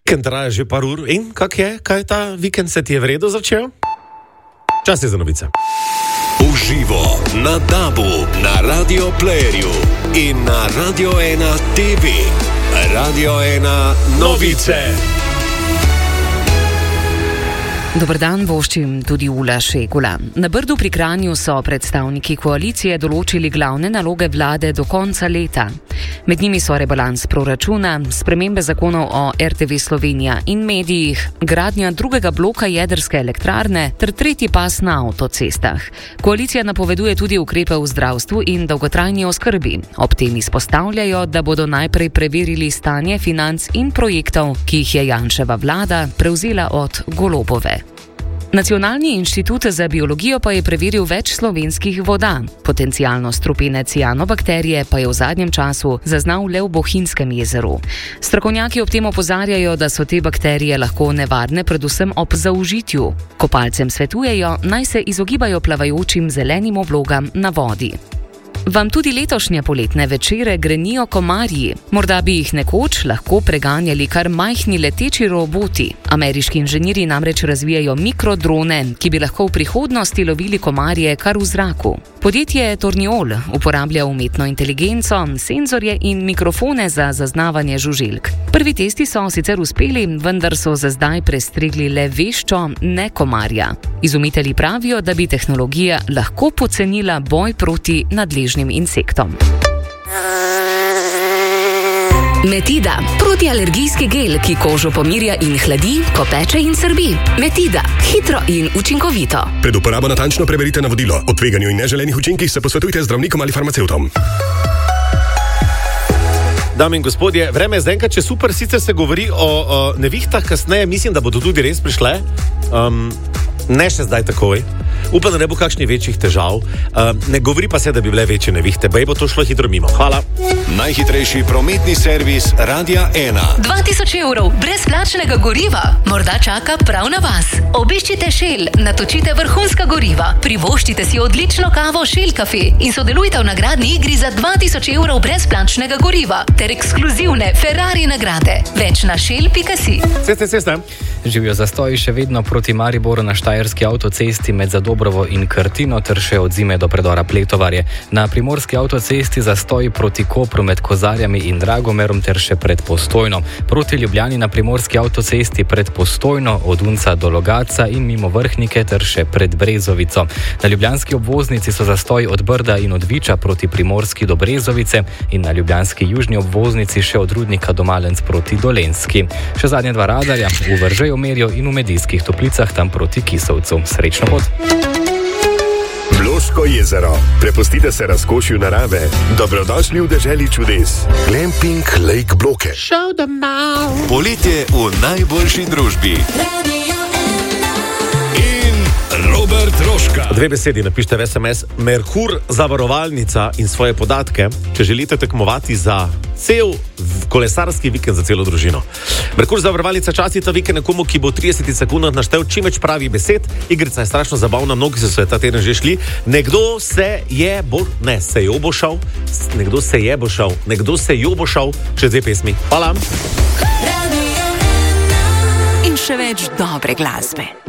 Vikend traja že par ur in kaj je ta vikend, se ti je v redu začel? Čas je za novice. Uživo na DAB-u, na Radio Playerju in na Radio 1 TV. Radio 1 novice. Dober dan, voščim tudi Ula Šegula. Na Brdu pri Kranju so predstavniki koalicije določili glavne naloge vlade do konca leta. Med njimi so rebalans proračuna, spremembe zakonov o RTV Slovenija in medijih, gradnja drugega bloka jedrske elektrarne ter tretji pas na avtocestah. Koalicija napoveduje tudi ukrepe v zdravstvu in dolgotrajni oskrbi. Ob tem izpostavljajo, da bodo najprej preverili stanje financ in projektov, ki jih je Janševa vlada prevzela od Golobove. Nacionalni inštitut za biologijo pa je preveril več slovenskih voda. Potencialno strupene cianobakterije pa je v zadnjem času zaznal le v Bohinjskem jezeru. Strokovnjaki ob tem opozarjajo, da so te bakterije lahko nevarne predvsem ob zaužitju. Kopalcem svetujejo, naj se izogibajo plavajočim zelenim oblogam na vodi. Vam tudi letošnje poletne večere grenijo komarji. Morda bi jih nekoč lahko preganjali kar majhni leteči roboti. Ameriški inženirji namreč razvijajo mikrodrone, ki bi lahko v prihodnosti lovili komarje kar v zraku. Podjetje Torniol uporablja umetno inteligenco, senzorje in mikrofone za zaznavanje žuželk. Prvi testi so sicer uspeli, vendar so za zdaj prestregli le veščo, ne komarja. Izumitelji pravijo, da bi tehnologija lahko pocenila boj proti nadležnim insektom. Metida, protialergijski gel, ki kožo pomirja in hladi, ko peče in srbi. Metida, hitro in učinkovito. Pred uporabo natančno preberite navodilo. O tveganju in neželenih učinkih se posvetujte z zdravnikom ali farmacevtom. Dame in gospodje, vreme je zdaj če super, sicer se govori o nevihtah, kasneje mislim, da bodo tudi res prišle. Ne še zdaj takoj. Upam, da ne bo kakšnih večjih težav. Ne govori pa se, da bi bile večje nevihte. Bej bo to šlo hitro mimo. Hvala. Najhitrejši prometni servis Radia 1. 2000 evrov brezplačnega goriva morda čaka prav na vas. Obiščite Shell, natočite vrhunska goriva, privoščite si odlično kavo Shell Cafe in sodelujte v nagradni igri za 2000 evrov brezplačnega goriva ter ekskluzivne Ferrari nagrade. Več na shell.si. Ceste. Živijo zastoji še vedno proti Mariboru na štajerski avtocesti med Zadobrovo in Krtino ter še od Zime do predora Pletovarje. Na primorski avtocesti zastoji proti Kopru med Kozarjami in Dragomerom ter še pred Postojno. Proti Ljubljani na primorski avtocesti pred Postojno od Unca do Logatca in mimo Vrhnike ter še pred Brezovico. Na ljubljanski obvoznici so zastoji od Brda in od Viča proti Primorski do Brezovice in na ljubljanski južni obvoznici še od Rudnika do Malenc proti Dolenjski. Še zadnje dva radarja v Veržeju merijo in v Medijskih Toplicah tam proti Kisovcu. Srečno pot! Bloško jezero. Prepustite se razkošju narave. Dobrodošli v deželi čudes. Glamping Lake Bloke. Poletje v najboljši družbi. Robert Roška. Dve besedi napište v SMS. Merkur zavarovalnica in svoje podatke, če želite tekmovati za cel kolesarski vikend za celo družino. Merkur zavarovalnica časti ta vikend nekomu, ki bo v 30 sekundah naštel čim več pravih besed. Igrica je strašno zabavna, mnogi so se ta teden že šli. Nekdo se je bošal čez dve pesmi. Hvala. In še več dobre glasbe.